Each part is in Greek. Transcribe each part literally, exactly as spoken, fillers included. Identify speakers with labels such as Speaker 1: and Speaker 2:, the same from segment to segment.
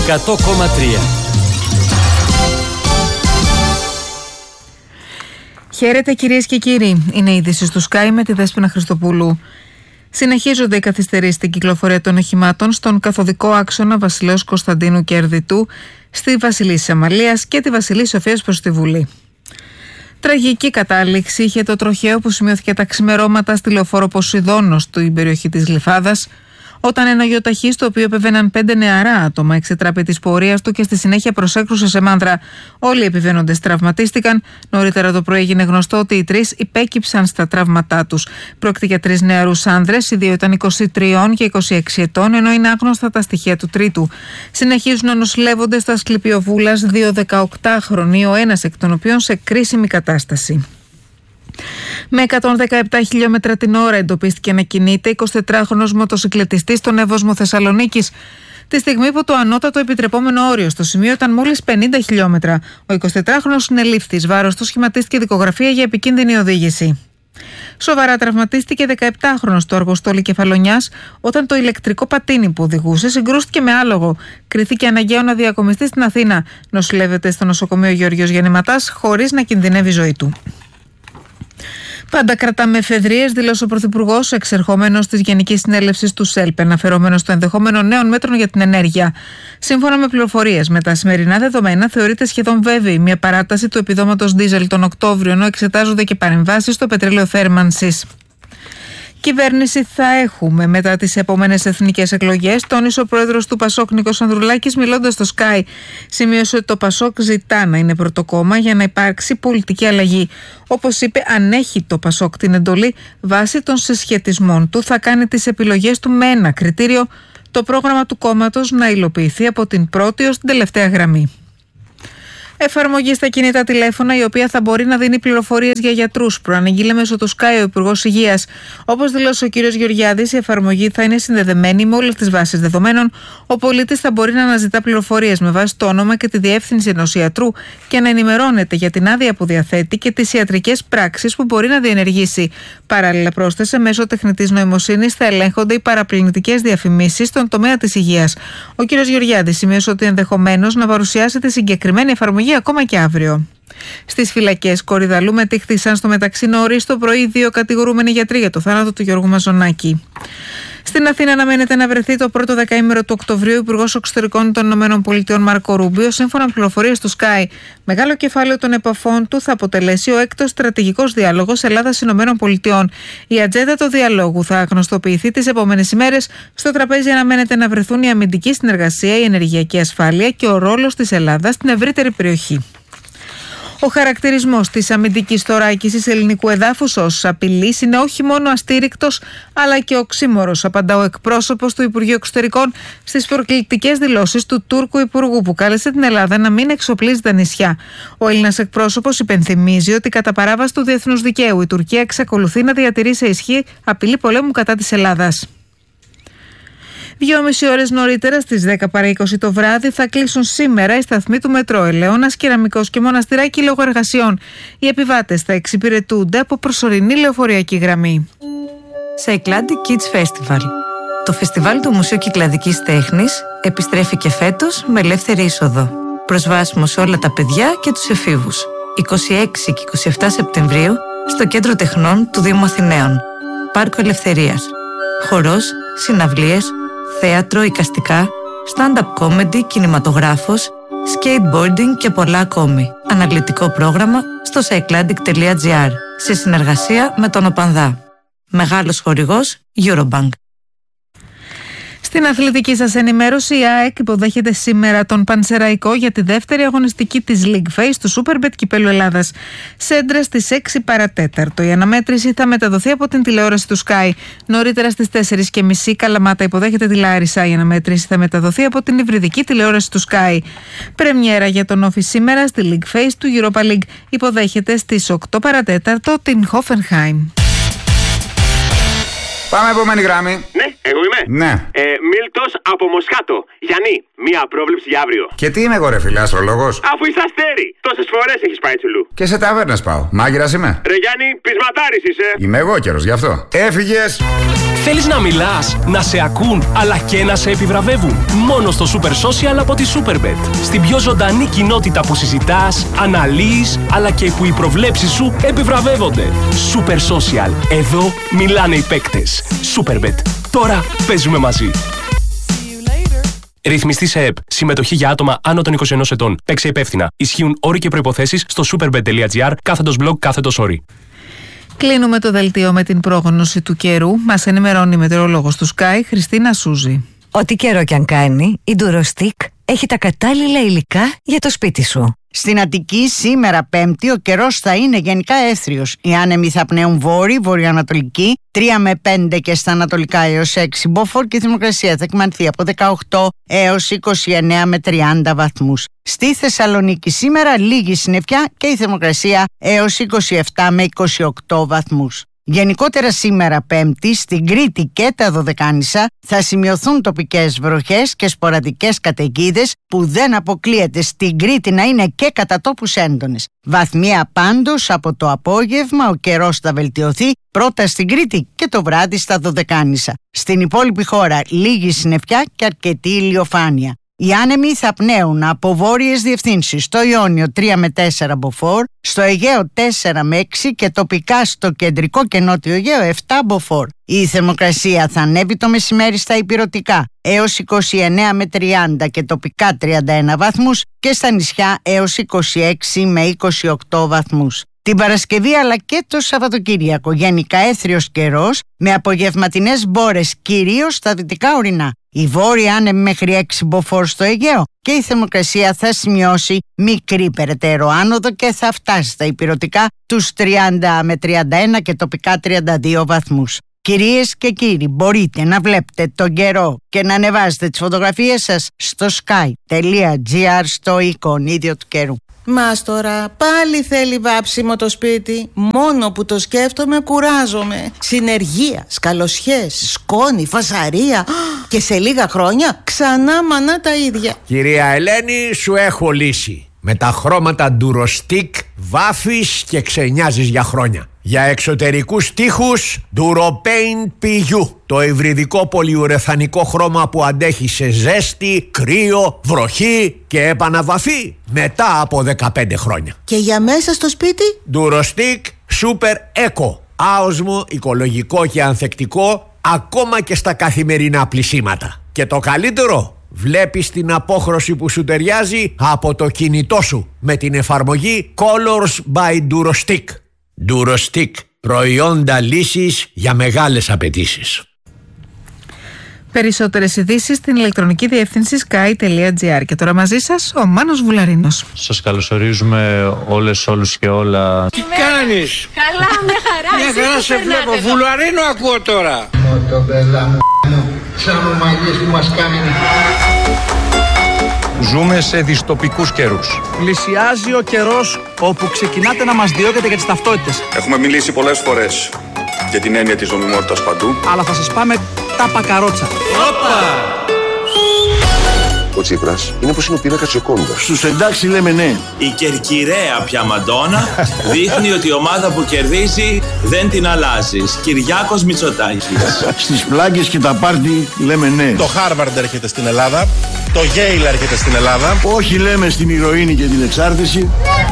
Speaker 1: εκατό κόμμα τρία.
Speaker 2: Χαίρετε κυρίες και κύριοι. Είναι η είδηση του Sky με τη Δέσποινα Χριστοπούλου. Συνεχίζονται οι καθυστερήσεις στην κυκλοφορία των οχημάτων στον καθοδικό άξονα Βασιλέως Κωνσταντίνου και Ερδιτού, στη Βασιλίσσης Αμαλίας και τη Βασιλής Σοφίας προς τη Βουλή. Τραγική κατάληξη είχε το τροχαίο που σημειώθηκε τα ξημερώματα στη λεωφόρο Ποσειδώνο στην περιοχή της Γλυφάδας, όταν ένα γεωταχή στο οποίο επεβαίναν πέντε νεαρά άτομα εξετράπη της πορείας του και στη συνέχεια προσέκρουσε σε μάνδρα. Όλοι οι επιβαίνοντες τραυματίστηκαν. Νωρίτερα το πρωί έγινε γνωστό ότι οι τρεις υπέκυψαν στα τραύματά τους. Πρόκειται για τρεις νεαρούς άνδρες, οι δύο ήταν είκοσι τρία και είκοσι έξι ετών, ενώ είναι άγνωστα τα στοιχεία του τρίτου. Συνεχίζουν να νοσηλεύονται στο Ασκληπείο Βούλας δύο δεκαοκτάχρονοι, ο ένας εκ των οποίων σε κρίσιμη κατάσταση. Με εκατόν δεκαεπτά χιλιόμετρα την ώρα εντοπίστηκε να κινείται εικοσιτετράχρονος μοτοσυκλετιστής στον Εύωσμο Θεσσαλονίκης, τη στιγμή που το ανώτατο επιτρεπόμενο όριο στο σημείο ήταν μόλις πενήντα χιλιόμετρα. Ο εικοσιτετράχρονος συνελήφθης, βάρος του σχηματίστηκε δικογραφία για επικίνδυνη οδήγηση. Σοβαρά τραυματίστηκε δεκαεπτάχρονος του Αργοστόλη Κεφαλονιάς όταν το ηλεκτρικό πατίνι που οδηγούσε συγκρούστηκε με άλογο. Κρίθηκε αναγκαίο να διακομιστεί στην Αθήνα. Νοσηλεύεται στο νοσοκομείο Γεώργιος Γεννηματάς χωρίς να κινδυνεύει η ζωή του. Πάντα κρατάμε εφεδρείες, δήλωσε ο Πρωθυπουργός, εξερχόμενος της Γενικής Συνέλευσης του ΣΕΛΠ, αναφερόμενος στο ενδεχόμενο νέων μέτρων για την ενέργεια. Σύμφωνα με πληροφορίες, με τα σημερινά δεδομένα θεωρείται σχεδόν βέβαιη μια παράταση του επιδόματος ντίζελ τον Οκτώβριο, ενώ εξετάζονται και παρεμβάσεις στο πετρέλαιο θέρμανσης. Κυβέρνηση θα έχουμε μετά τις επόμενες εθνικές εκλογές, τόνισε ο πρόεδρος του Πασόκ Νίκος Ανδρουλάκης μιλώντας στο Sky. Σημείωσε ότι το Πασόκ ζητά να είναι πρωτοκόμμα για να υπάρξει πολιτική αλλαγή. Όπως είπε, αν έχει το Πασόκ την εντολή, βάσει των συσχετισμών του θα κάνει τις επιλογές του με ένα κριτήριο, το πρόγραμμα του κόμματος να υλοποιηθεί από την πρώτη ως την τελευταία γραμμή. Εφαρμογή στα κινητά τηλέφωνα, η οποία θα μπορεί να δίνει πληροφορίες για γιατρούς, προαναγγείλε μέσω του Sky ο Υπουργός Υγείας. Όπως δηλώσε ο κ. Γεωργιάδης, η εφαρμογή θα είναι συνδεδεμένη με όλες τις βάσεις δεδομένων. Ο πολίτης θα μπορεί να αναζητά πληροφορίες με βάση το όνομα και τη διεύθυνση ενός ιατρού και να ενημερώνεται για την άδεια που διαθέτει και τις ιατρικές πράξεις που μπορεί να διενεργήσει. Παράλληλα, πρόσθεσε, μέσω τεχνητής νοημοσύνης θα ελέγχονται οι παραπλανητικές διαφημίσεις στον τομέα της υγείας. Ο κ. Γεωργιάδης σημείωσε ότι ενδεχομένως να παρουσιάσει τη συγκεκριμένη εφαρμογή ακόμα και αύριο. Στις φυλακές Κορυδαλού μετήχθησαν στο μεταξύ νωρίς το πρωί δύο κατηγορούμενοι γιατροί για το θάνατο του Γιώργου Μαζονάκη. Στην Αθήνα αναμένεται να βρεθεί το πρώτο δεκαήμερο του Οκτωβρίου ο Υπουργός Εξωτερικών των ΗΠΑ Μάρκο Ρούμπιο, σύμφωνα με πληροφορίες του Sky. Μεγάλο κεφάλαιο των επαφών του θα αποτελέσει ο έκτος στρατηγικός διάλογος Ελλάδα-ΗΠΑ. Η ατζέντα του διαλόγου θα γνωστοποιηθεί τις επόμενες ημέρες. Στο τραπέζι αναμένεται να βρεθούν η αμυντική συνεργασία, η ενεργειακή ασφάλεια και ο ρόλος της Ελλάδας στην ευρύτερη περιοχή. Ο χαρακτηρισμός της αμυντικής θωράκισης ελληνικού εδάφους ως απειλής είναι όχι μόνο αστήρικτος, αλλά και οξύμορος, απαντά ο εκπρόσωπος του Υπουργείου Εξωτερικών στις προκλητικές δηλώσεις του Τούρκου Υπουργού, που κάλεσε την Ελλάδα να μην εξοπλίζει τα νησιά. Ο Έλληνας εκπρόσωπος υπενθυμίζει ότι κατά παράβαση του διεθνούς δικαίου η Τουρκία εξακολουθεί να διατηρεί σε ισχύ απειλή πολέμου κατά της Ελλάδας. Δυόμιση ώρες νωρίτερα, στις δέκα παρά είκοσι το βράδυ, θα κλείσουν σήμερα οι σταθμοί του μετρό Ελαιώνας, Κεραμικός και Μοναστηράκι λόγω εργασιών. Οι επιβάτες θα εξυπηρετούνται από προσωρινή λεωφορειακή γραμμή.
Speaker 3: Cycladic Kids Festival. Το φεστιβάλ του Μουσείου Κυκλαδικής Τέχνης επιστρέφει και φέτος με ελεύθερη είσοδο. Προσβάσιμο σε όλα τα παιδιά και τους εφήβους. είκοσι έξι και είκοσι επτά Σεπτεμβρίου στο Κέντρο Τεχνών του Δήμου Αθηναίων. Πάρκο Ελευθερίας. Χορός, συναυλίες, θέατρο, εικαστικά, stand-up comedy, κινηματογράφος, skateboarding και πολλά ακόμη. Αναλυτικό πρόγραμμα στο cycladic τελεία gr σε συνεργασία με τον ΟΠΑΝΔΑ. Μεγάλος χορηγός Eurobank.
Speaker 2: Στην αθλητική σας ενημέρωση, η ΑΕΚ υποδέχεται σήμερα τον Πανσεραϊκό για τη δεύτερη αγωνιστική της League Phase του Superbet Κυπέλλου Ελλάδας. Σέντρα στις έξι παρατέταρτο. Η αναμέτρηση θα μεταδοθεί από την τηλεόραση του Sky. Νωρίτερα στις τέσσερις και μισή Καλαμάτα υποδέχεται τη Λάρισα. Η αναμέτρηση θα μεταδοθεί από την υβριδική τηλεόραση του Sky. Πρεμιέρα για τον Όφη σήμερα στη League Phase του Europa League. Υποδέχεται στις οκτώ παρατέταρτο την Hoffenheim.
Speaker 1: Πάμε επόμενη γραμμή.
Speaker 4: Ναι, εγώ είμαι.
Speaker 1: Ναι.
Speaker 4: Ε, Μίλτος από Μοσχάτο. Γιάννη, μία πρόβλεψη για αύριο.
Speaker 1: Και τι είμαι εγώ, ρε φίλε, αστρολόγος?
Speaker 4: Αφού είσαι αστέρι, τόσες φορές έχεις πάει τσουλού.
Speaker 1: Και σε ταβέρνες πάω. Μάγειρας είμαι.
Speaker 4: Ρε Γιάννη, πεισματάρης είσαι.
Speaker 1: Είμαι εγώ καιρος, γι' αυτό. Έφυγες.
Speaker 5: Θέλεις να μιλάς, να σε ακούν, αλλά και να σε επιβραβεύουν? Μόνο στο Super Social από τη Superbet. Στην πιο ζωντανή κοινότητα που συζητάς, αναλύεις, αλλά και που οι προβλέψεις σου επιβραβεύονται. Super Social. Εδώ μιλάνε οι παίκτες. Superbet. Τώρα παίζουμε μαζί. Ρυθμιστή σε ΕΠ. Συμμετοχή για άτομα άνω των είκοσι ενός ετών. Παίξε υπεύθυνα. Ισχύουν όροι και προϋποθέσεις στο superbet.gr κάθετος blog κάθετος όροι.
Speaker 2: Κλείνουμε το δελτίο με την πρόγνωση του καιρού. Μας ενημερώνει η μετεωρολόγος του Sky, Χριστίνα Σούζη.
Speaker 3: Ό,τι καιρό κι αν κάνει, η Durostick έχει τα κατάλληλα υλικά για το σπίτι σου.
Speaker 6: Στην Αττική σήμερα Πέμπτη ο καιρός θα είναι γενικά έθριος. Οι άνεμοι θα πνέουν βόρειοι, βορειοανατολική, τρία με πέντε και στα ανατολικά έως έξι μποφόρ και η θερμοκρασία θα εκμανθεί από δεκαοκτώ έως είκοσι εννέα με τριάντα βαθμούς. Στη Θεσσαλονίκη σήμερα λίγη συννεφιά και η θερμοκρασία έως είκοσι επτά με είκοσι οκτώ βαθμούς. Γενικότερα σήμερα Πέμπτη στην Κρήτη και τα Δωδεκάνησα θα σημειωθούν τοπικές βροχές και σποραδικές καταιγίδες που δεν αποκλείεται στην Κρήτη να είναι και κατά τόπους έντονες. Βαθμία πάντως από το απόγευμα ο καιρός θα βελτιωθεί πρώτα στην Κρήτη και το βράδυ στα Δωδεκάνησα. Στην υπόλοιπη χώρα λίγη συννεφιά και αρκετή ηλιοφάνεια. Οι άνεμοι θα πνέουν από βόρειες διευθύνσεις στο Ιόνιο τρία με τέσσερα μποφόρ, στο Αιγαίο τέσσερα με έξι και τοπικά στο κεντρικό και νότιο Αιγαίο επτά μποφόρ. Η θερμοκρασία θα ανέβει το μεσημέρι στα ηπειρωτικά έως είκοσι εννέα με τριάντα και τοπικά τριάντα ένα βαθμούς και στα νησιά έως είκοσι έξι με είκοσι οκτώ βαθμούς. Την Παρασκευή αλλά και το Σαββατοκύριακο γενικά έθριος καιρός με απογευματινές μπόρες κυρίως στα δυτικά ορεινά. Η βόρεια άνεμη μέχρι έξι μποφόρ στο Αιγαίο και η θερμοκρασία θα σημειώσει μικρή περαιτέρω άνοδο και θα φτάσει στα ηπειρωτικά τους τριάντα με τριάντα ένα και τοπικά τριάντα δύο βαθμούς. Κυρίες και κύριοι, μπορείτε να βλέπετε τον καιρό και να ανεβάζετε τις φωτογραφίες σας στο sky.gr στο εικονίδιο του καιρού.
Speaker 7: Μας τώρα πάλι θέλει βάψιμο το σπίτι. Μόνο που το σκέφτομαι κουράζομαι. Συνεργεία, σκαλωσιές, σκόνη, φασαρία. Και σε λίγα χρόνια ξανά μανά τα ίδια.
Speaker 8: Κυρία Ελένη, σου έχω λύση. Με τα χρώματα Durostick βάφεις και ξενιάζεις για χρόνια. Για εξωτερικούς τοίχους Duropaint πι γιου. Το υβριδικό πολυουρεθανικό χρώμα που αντέχει σε ζέστη, κρύο, βροχή και επαναβαφή μετά από δεκαπέντε χρόνια.
Speaker 7: Και για μέσα στο σπίτι
Speaker 8: Durostick Super Eco. Άοσμο, οικολογικό και ανθεκτικό ακόμα και στα καθημερινά πλυσίματα. Και το καλύτερο, βλέπεις την απόχρωση που σου ταιριάζει από το κινητό σου με την εφαρμογή Colors by Durostick. Durostick, προϊόντα λύσης για μεγάλες απαιτήσεις.
Speaker 2: Περισσότερες ειδήσεις στην ηλεκτρονική διεύθυνση sky.gr. Και τώρα μαζί σας ο Μάνος Βουλαρίνος.
Speaker 9: Σας καλωσορίζουμε όλες, όλους και όλα.
Speaker 10: Τι κάνεις?
Speaker 11: Καλά, με χαρά.
Speaker 10: Μια χαρά σε βλέπω. Βουλαρίνο ακούω τώρα.
Speaker 12: Το μπέλα μου, σαν ομαγίες που μας κάνει.
Speaker 9: Ζούμε σε δυστοπικούς καιρούς.
Speaker 13: Πλησιάζει ο καιρός όπου ξεκινάτε να μας διώκετε για τις ταυτότητες.
Speaker 14: Έχουμε μιλήσει πολλές φορές για την έννοια της νομιμότητας παντού.
Speaker 13: Αλλά θα σας πάμε τα πακαρότσα.
Speaker 10: Όπα!
Speaker 15: Ο Τσίπρας είναι πως είναι ο πίνακας Τζοκόντας.
Speaker 16: Στους εντάξει λέμε ναι.
Speaker 17: Η κερκυραία πια Μαντόνα δείχνει ότι η ομάδα που κερδίζει δεν την αλλάζεις. Κυριάκος Μητσοτάκης.
Speaker 16: Στις πλάγκες και τα πάρτι λέμε ναι.
Speaker 18: Το Χάρβαρντ έρχεται στην Ελλάδα. Το Yale έρχεται στην Ελλάδα.
Speaker 16: Όχι λέμε στην ηρωίνη και την εξάρτηση.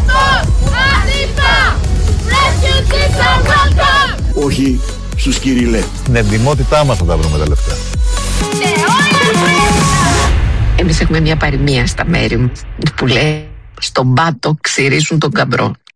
Speaker 16: Όχι στους κυριλέ.
Speaker 9: Στην εντιμότητά μας θα τα βρούμε τα λεφτά.
Speaker 19: Εμείς έχουμε μια παροιμία στα μέρη μου που λέει στον πάτο ξυρίζουν τον καμπρό.